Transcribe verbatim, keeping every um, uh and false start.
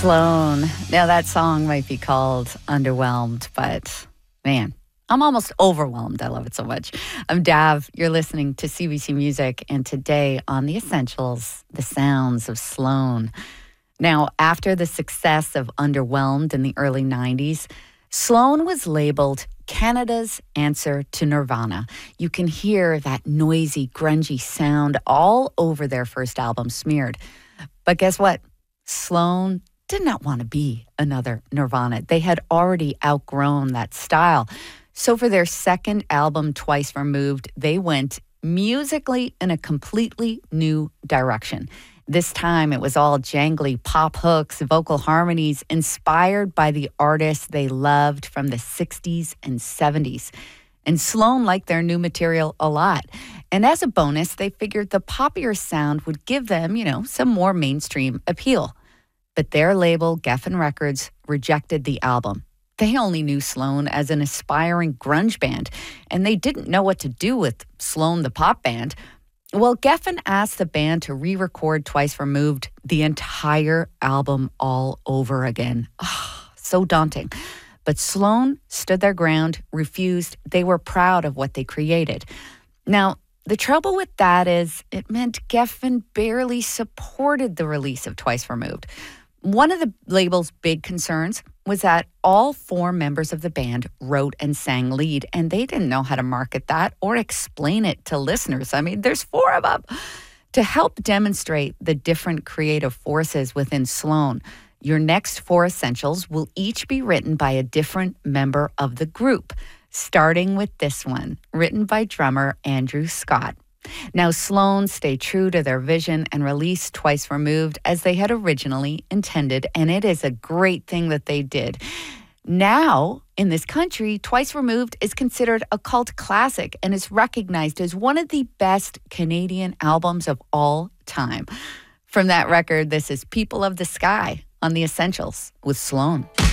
Sloan. Now, that song might be called Underwhelmed, but man, I'm almost overwhelmed. I love it so much. I'm Dav. You're listening to C B C Music, and today on The Essentials, the sounds of Sloan. Now, after the success of Underwhelmed in the early nineties, Sloan was labeled Canada's answer to Nirvana. You can hear that noisy, grungy sound all over their first album, Smeared. But guess what? Sloan did not want to be another Nirvana. They had already outgrown that style. So for their second album, Twice Removed, they went musically in a completely new direction. This time it was all jangly pop hooks, vocal harmonies, inspired by the artists they loved from the sixties and seventies. And Sloan liked their new material a lot. And as a bonus, they figured the poppier sound would give them, you know, some more mainstream appeal. But their label, Geffen Records, rejected the album. They only knew Sloan as an aspiring grunge band, and they didn't know what to do with Sloan the pop band. Well, Geffen asked the band to re-record Twice Removed, the entire album all over again. Oh, so daunting. But Sloan stood their ground, refused. They were proud of what they created. Now, the trouble with that is it meant Geffen barely supported the release of Twice Removed. One of the label's big concerns was that all four members of the band wrote and sang lead, and they didn't know how to market that or explain it to listeners. I mean, there's four of them. To help demonstrate the different creative forces within Sloan, your next four essentials will each be written by a different member of the group, starting with this one, written by drummer Andrew Scott. Now, Sloan stayed true to their vision and released Twice Removed as they had originally intended, and it is a great thing that they did. Now, in this country, Twice Removed is considered a cult classic and is recognized as one of the best Canadian albums of all time. From that record, this is People of the Sky on The Essentials with Sloan.